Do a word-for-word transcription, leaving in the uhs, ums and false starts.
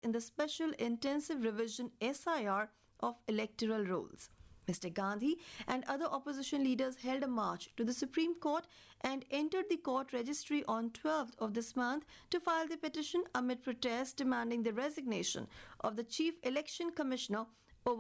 in the Special Intensive Revision S I R of electoral rolls. Mister Gandhi and other opposition leaders held a march to the Supreme Court and entered the court registry on twelfth of this month to file the petition amid protests demanding the resignation of the Chief Election Commissioner